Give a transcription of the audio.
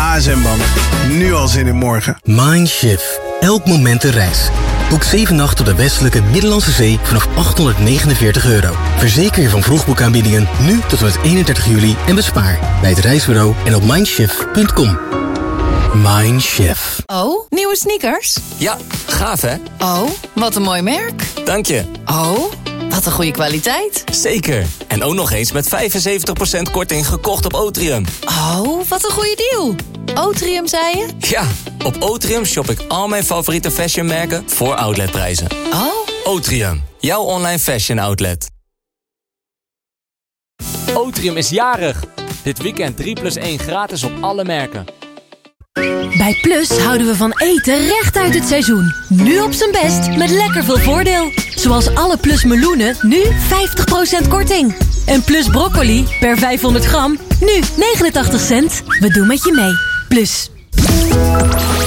zwembad. Nu al zin in morgen. Mindshift. Elk moment een reis. Boek 7 nachten op de westelijke Middellandse Zee vanaf €849. Verzeker je van vroegboekaanbiedingen nu tot en met 31 juli en bespaar bij het reisbureau en op mindshift.com. Mindshift. Oh, nieuwe sneakers? Ja, gaaf hè? Oh, wat een mooi merk. Dank je. Oh, wat een goede kwaliteit. Zeker. En ook nog eens met 75% korting gekocht op Otrium. Oh, wat een goede deal. Otrium, zei je? Ja, op Otrium shop ik al mijn favoriete fashionmerken voor outletprijzen. Oh. Otrium, jouw online fashion outlet. Otrium is jarig. Dit weekend 3+1 gratis op alle merken. Bij Plus houden we van eten recht uit het seizoen. Nu op zijn best met lekker veel voordeel. Zoals alle Plus meloenen, nu 50% korting. En Plus broccoli per 500 gram, nu 89 cent. We doen met je mee. Plus.